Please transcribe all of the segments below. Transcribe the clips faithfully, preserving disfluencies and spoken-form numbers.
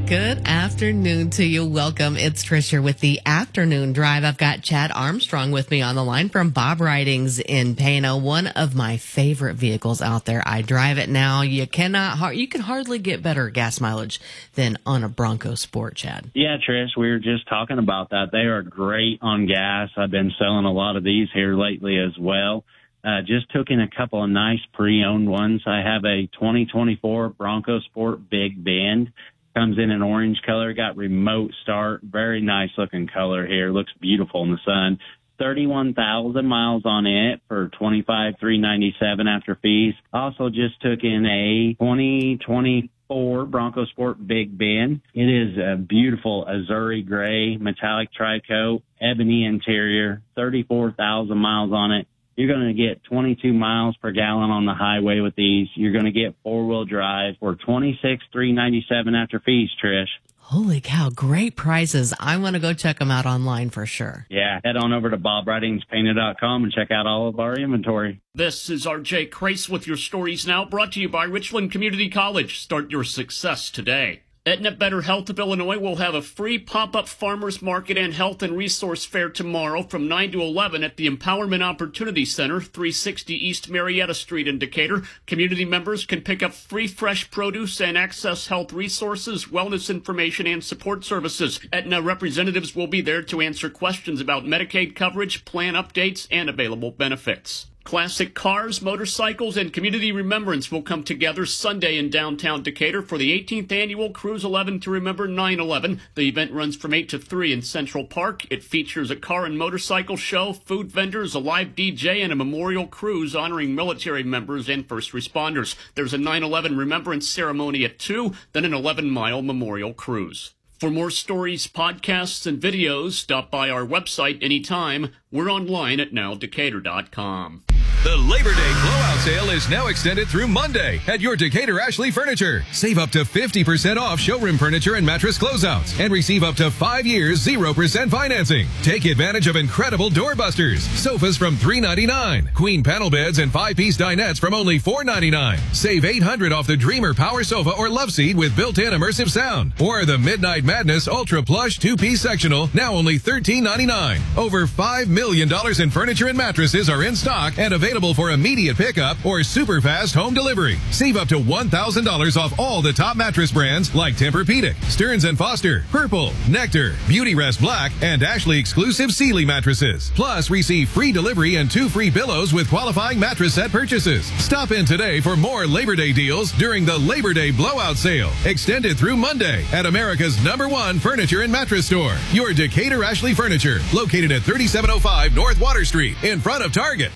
Good afternoon to you. Welcome. It's Trish here with the Afternoon Drive. I've got Chad Armstrong with me on the line from Bob Ridings in Pano, one of my favorite vehicles out there. I drive it now. You cannot, you can hardly get better gas mileage than on a Bronco Sport, Chad. Yeah, Trish, we were just talking about that. They are great on gas. I've been selling a lot of these here lately as well. Uh, just took in a couple of nice pre-owned ones. I have a twenty twenty-four Bronco Sport Big Bend. Comes in an orange color, got remote start, very nice looking color here. Looks beautiful in the sun. thirty-one thousand miles on it for twenty-five thousand three hundred ninety-seven dollars after fees. Also just took in a twenty twenty-four Bronco Sport Big Bend. It is a beautiful azuri gray metallic tri-coat, ebony interior, thirty-four thousand miles on it. You're going to get twenty-two miles per gallon on the highway with these. You're going to get four-wheel drive for twenty-six thousand three hundred ninety-seven dollars after fees, Trish. Holy cow, great prices. I want to go check them out online for sure. Yeah, head on over to bob ridings painter dot com and check out all of our inventory. This is R J Crace with your Stories Now, brought to you by Richland Community College. Start your success today. Aetna Better Health of Illinois will have a free pop-up farmers market and health and resource fair tomorrow from nine to eleven at the Empowerment Opportunity Center, three sixty East Marietta Street in Decatur. Community members can pick up free fresh produce and access health resources, wellness information, and support services. Aetna representatives will be there to answer questions about Medicaid coverage, plan updates, and available benefits. Classic cars, motorcycles, and community remembrance will come together Sunday in downtown Decatur for the eighteenth annual Cruise eleven to Remember nine eleven. The event runs from eight to three in Central Park. It features a car and motorcycle show, food vendors, a live D J, and a memorial cruise honoring military members and first responders. There's a nine eleven remembrance ceremony at two, then an eleven-mile memorial cruise. For more stories, podcasts, and videos, stop by our website anytime. We're online at now decatur dot com. The Labor Day blowout sale is now extended through Monday at your Decatur Ashley Furniture. Save up to fifty percent off showroom furniture and mattress closeouts and receive up to five years zero percent financing. Take advantage of incredible doorbusters, sofas from three ninety-nine, queen panel beds and five-piece dinettes from only four ninety-nine. Save eight hundred off the Dreamer Power Sofa or Love Seat with built-in immersive sound. Or the Midnight Madness Ultra Plush two-piece sectional, now only thirteen ninety-nine. Over five million dollars in furniture and mattresses are in stock and available for immediate pickup or super fast home delivery. Save up to one thousand dollars off all the top mattress brands like Tempur-Pedic, Stearns and Foster, Purple, Nectar, Beautyrest Black, and Ashley exclusive Sealy mattresses. Plus, receive free delivery and two free pillows with qualifying mattress set purchases. Stop in today for more Labor Day deals during the Labor Day blowout sale, extended through Monday at America's number one furniture and mattress store, your Decatur Ashley Furniture, located at thirty-seven oh five North Water Street in front of Target.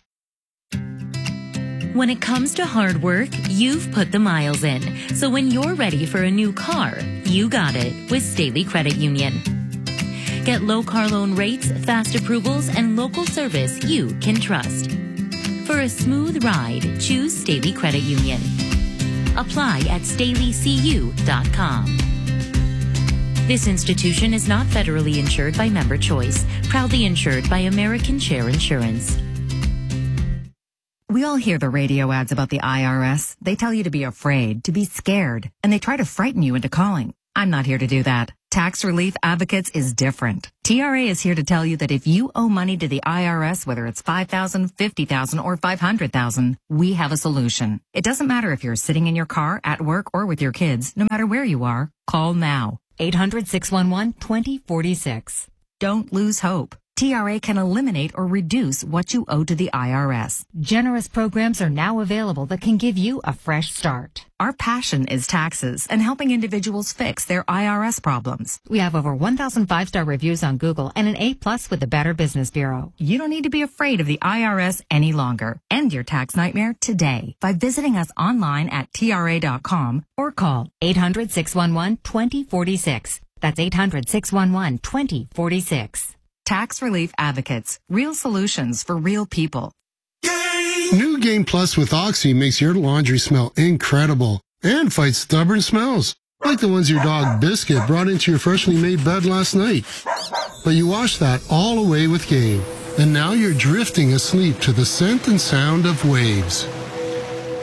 When it comes to hard work, you've put the miles in. So when you're ready for a new car, you got it with Staley Credit Union. Get low car loan rates, fast approvals, and local service you can trust. For a smooth ride, choose Staley Credit Union. Apply at staley c u dot com. This institution is not federally insured by Member Choice, proudly insured by American Share Insurance. We all hear the radio ads about the I R S. They tell you to be afraid, to be scared, and they try to frighten you into calling. I'm not here to do that. Tax Relief Advocates is different. T R A is here to tell you that if you owe money to the I R S, whether it's five thousand dollars, fifty thousand dollars, or five hundred thousand dollars, we have a solution. It doesn't matter if you're sitting in your car, at work, or with your kids. No matter where you are, call now. eight hundred, six one one, two zero four six. Don't lose hope. T R A can eliminate or reduce what you owe to the I R S. Generous programs are now available that can give you a fresh start. Our passion is taxes and helping individuals fix their I R S problems. We have over one thousand five-star reviews on Google and an A plus with the Better Business Bureau. You don't need to be afraid of the I R S any longer. End your tax nightmare today by visiting us online at T R A dot com or call eight hundred, six one one, two zero four six. That's eight hundred, six one one, two zero four six. Tax Relief Advocates. Real solutions for real people. New Game Plus with Oxy makes your laundry smell incredible and fights stubborn smells, like the ones your dog Biscuit brought into your freshly made bed last night. But you wash that all away with Game, and now you're drifting asleep to the scent and sound of waves. Ah,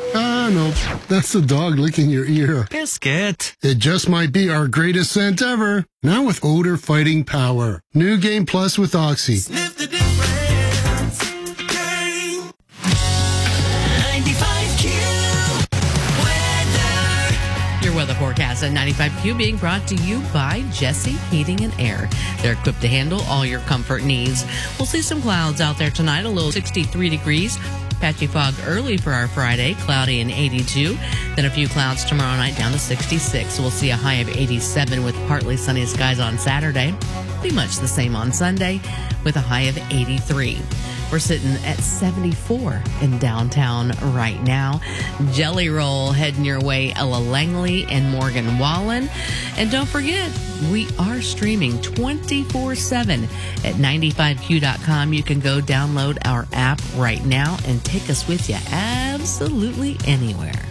Ah, no, that's the dog licking your ear. Biscuit. It just might be our greatest scent ever. Now with odor fighting power. New Game Plus with Oxy. Sniff the difference. Game. ninety-five Q. Weather. Your weather forecast at ninety-five Q being brought to you by Jesse Heating and Air. They're equipped to handle all your comfort needs. We'll see some clouds out there tonight, a low sixty-three degrees. Patchy fog early for our Friday, cloudy and eighty-two. Then a few clouds tomorrow night down to sixty-six. We'll see a high of eighty-seven with partly sunny skies on Saturday. Be much the same on Sunday with a high of eighty-three. We're sitting at seventy-four in downtown right now. Jelly Roll heading your way, Ella Langley and Morgan Wallen. And don't forget, we are streaming twenty-four seven at ninety-five Q dot com. You can go download our app right now and take us with you absolutely anywhere.